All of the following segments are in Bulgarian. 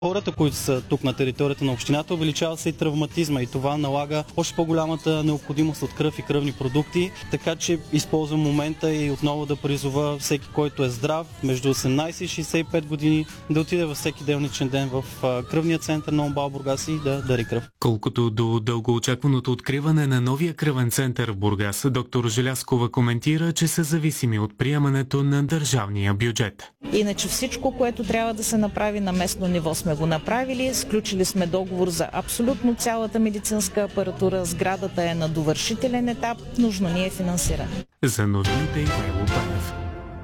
Хората, които са тук на територията на общината, увеличава се и травматизма и това налага още по-голямата необходимост от кръв и кръвни продукти, така че използвам момента и отново да призова всеки, който е здрав, между 18 и 65 години, да отиде във всеки делничен ден в кръвния център на УМБАЛ Бургас и да дари кръв. Колкото до дългоочакваното откриване на новия кръвен център в Бургас, доктор Желязкова коментира, че са зависими от приемането на държавния бюджет. Иначе всичко, което трябва да се направи на местно ниво, сме го направили. Сключили сме договор за абсолютно цялата медицинска апаратура. Сградата е на довършителен етап. Нужно ни е финансиране. За новините Ивайло Банев.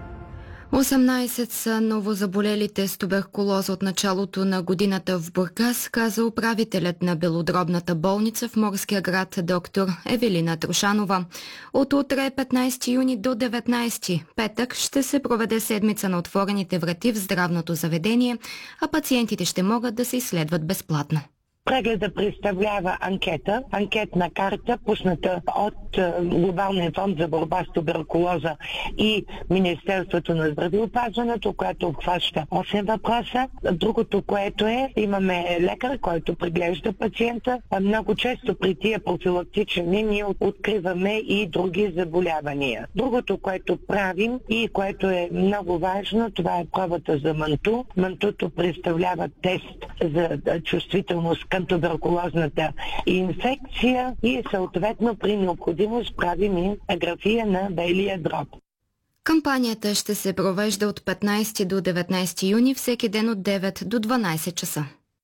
18 са новозаболелите с туберкулоза от началото на годината в Бургас, каза управителят на белодробната болница в морския град доктор Евелина Трушанова. От утре 15 юни до 19 петък ще се проведе седмица на отворените врати в здравното заведение, а пациентите ще могат да се изследват безплатно. Прегледа представлява анкетна карта, пусната от Глобалния фонд за борба с туберкулоза и Министерството на здравеопазването, което обхваща 8 въпроса. Другото, което имаме лекар, който преглежда пациента. Много често при тия профилактични ние откриваме и други заболявания. Другото, което правим и което е много важно, това е пробата за манту. Мантуто представлява тест за чувствителност към туберкулозната инфекция и съответно при необходимост правим и аграфия на белия дроб. Кампанията ще се провежда от 15 до 19 юни всеки ден от 9 до 12 часа.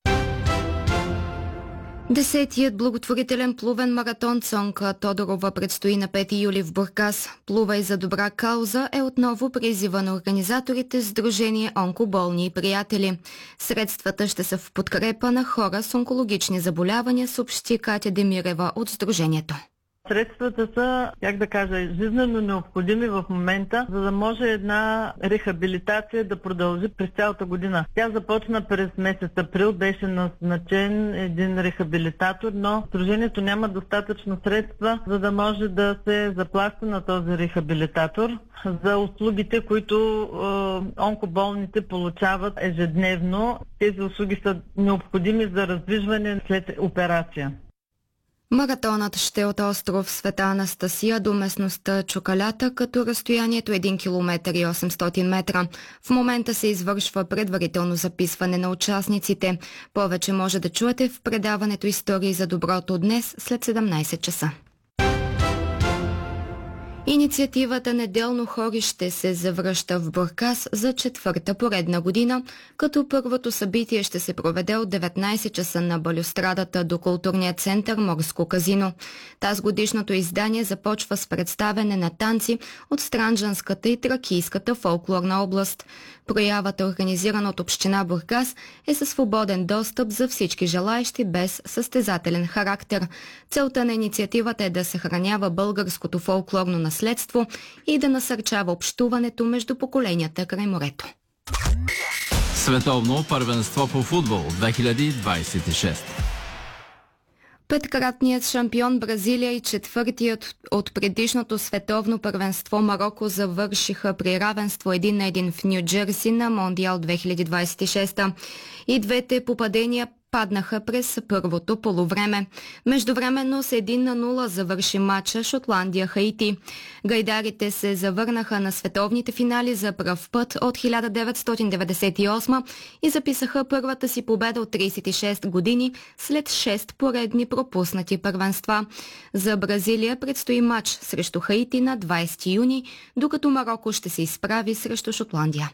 Десетият благотворителен плувен маратон Цонка Тодорова предстои на 5 юли в Бургас. Плувай за добра кауза е отново призива на организаторите с Сдружение онкоболни и приятели. Средствата ще са в подкрепа на хора с онкологични заболявания, съобщи Катя Демирева от Сдружението. Средствата са, жизнено необходими в момента, за да може една рехабилитация да продължи през цялата година. Тя започна през месец април, беше назначен един рехабилитатор, но Сдружението няма достатъчно средства, за да може да се заплаща на този рехабилитатор за услугите, които онкоболните получават ежедневно. Тези услуги са необходими за раздвижване след операция. Маратонът ще е от остров Света Анастасия до местността Чукалята, като разстоянието е 1 км и 800 метра. В момента се извършва предварително записване на участниците. Повече може да чуете в предаването Истории за доброто днес след 17 часа. Инициативата Неделно хорище се завръща в Бургас за 4-та поредна година, като първото събитие ще се проведе от 19 часа на балюстрадата до културния център Морско казино. Тази годишното издание започва с представяне на танци от Странджанската и Тракийската фолклорна област. Проявата, организирана от община Бургас, е със свободен достъп за всички желаещи без състезателен характер. Целта на инициативата е да съхранява българското фолклорно наследство и да насърчава общуването между поколенията край морето. Световно първенство по футбол 2026. Петкратният шампион Бразилия и четвъртият от предишното световно първенство Мароко завършиха при равенство 1-1 в Ню Джерси на Мондиал 2026. И двете попадения паднаха през първото полувреме. Междувременно с 1-0 завърши матча Шотландия-Хаити. Гайдарите се завърнаха на световните финали за пръв път от 1998 и записаха първата си победа от 36 години след 6 поредни пропуснати първенства. За Бразилия предстои матч срещу Хаити на 20 юни, докато Мароко ще се изправи срещу Шотландия.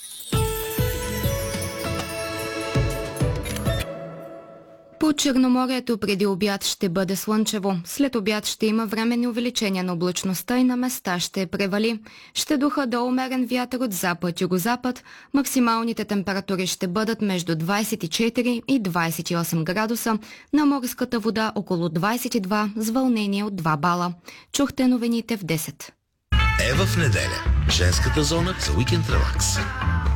По Черноморието преди обяд ще бъде слънчево. След обяд ще има временни увеличения на облачността и на места ще превали. Ще духа до умерен вятър от запад-югозапад. Максималните температури ще бъдат между 24 и 28 градуса. На морската вода около 22 с вълнение от 2 бала. Чухте новините в 10. В неделя. Женската зона за уикенд релакс.